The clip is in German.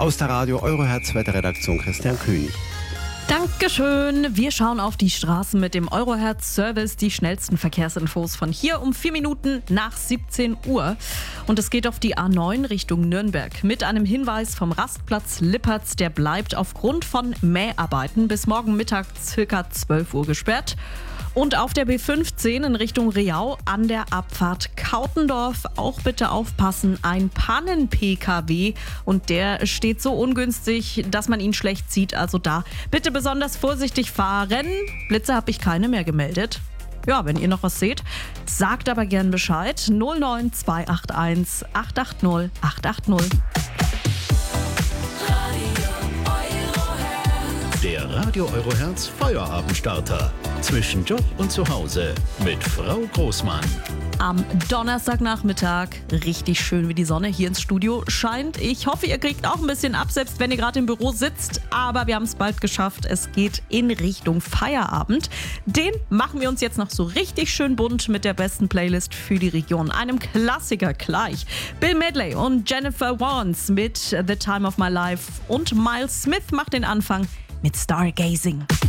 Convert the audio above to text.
Aus der Radio Eurohertz Wetterredaktion Christian König. Dankeschön. Wir schauen auf die Straßen mit dem Eurohertz-Service. Die schnellsten Verkehrsinfos von hier um 4 Minuten nach 17 Uhr. Und es geht auf die A9 Richtung Nürnberg mit einem Hinweis vom Rastplatz Lippertz. Der bleibt aufgrund von Mäharbeiten bis morgen Mittag ca. 12 Uhr gesperrt. Und auf der B15 in Richtung Reau an der Abfahrt Kautendorf auch bitte aufpassen, ein Pannen-PKW und der steht so ungünstig, dass man ihn schlecht sieht. Also da bitte besonders vorsichtig fahren. Blitze habe ich keine mehr gemeldet. Ja, wenn ihr noch was seht, sagt aber gern Bescheid. 09281 880 880. Der Radio Eurohertz Feuerabendstarter. Zwischen Job und Zuhause mit Frau Großmann. Am Donnerstagnachmittag richtig schön, wie die Sonne hier ins Studio scheint. Ich hoffe, ihr kriegt auch ein bisschen ab, selbst wenn ihr gerade im Büro sitzt. Aber wir haben es bald geschafft. Es geht in Richtung Feierabend. Den machen wir uns jetzt noch so richtig schön bunt mit der besten Playlist für die Region. Einem Klassiker gleich. Bill Medley und Jennifer Warnes mit The Time of My Life. Und Miles Smith macht den Anfang mit Stargazing.